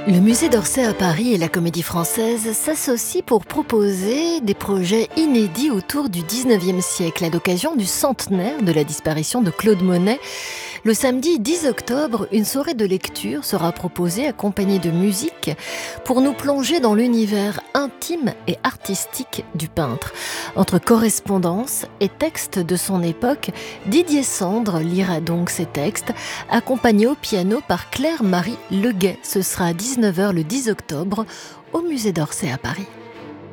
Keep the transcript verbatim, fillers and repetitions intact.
Le musée d'Orsay à Paris et la Comédie Française s'associent pour proposer des projets inédits autour du dix-neuvième siècle, à l'occasion du centenaire de la disparition de Claude Monet. Le samedi dix octobre, une soirée de lecture sera proposée accompagnée de musique pour nous plonger dans l'univers intime et artistique du peintre. Entre correspondance et textes de son époque, Didier Sandre lira donc ses textes, accompagné au piano par Claire-Marie Leguet. Ce sera à dix-neuf heures le dix octobre au musée d'Orsay à Paris.